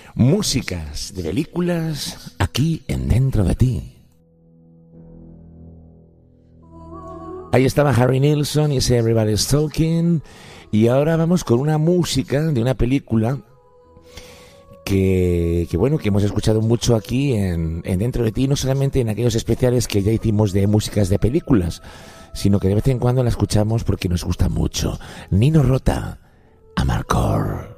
Músicas de películas aquí en Dentro de Ti. Ahí estaba Harry Nilsson y ese Everybody's Talking. Y ahora vamos con una música de una película que hemos escuchado mucho aquí en Dentro de Ti, no solamente en aquellos especiales que ya hicimos de músicas de películas, sino que de vez en cuando la escuchamos porque nos gusta mucho. Nino Rota, Amarcord.